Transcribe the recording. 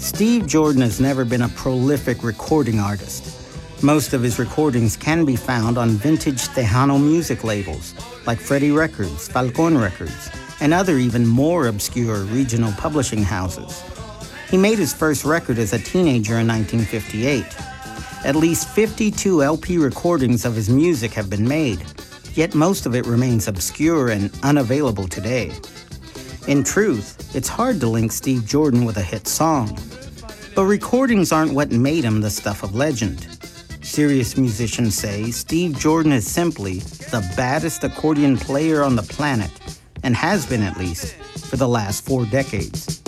Steve Jordan has never been a prolific recording artist. Most of his recordings can be found on vintage Tejano music labels like Freddie Records, Falcon Records, and other even more obscure regional publishing houses. He made his first record as a teenager in 1958. At least 52 LP recordings of his music have been made, yet most of it remains obscure and unavailable today. In truth, it's hard to link Steve Jordan with a hit song. But recordings aren't what made him the stuff of legend. Serious musicians say Steve Jordan is simply the baddest accordion player on the planet, and has been at least, for the last 4 decades.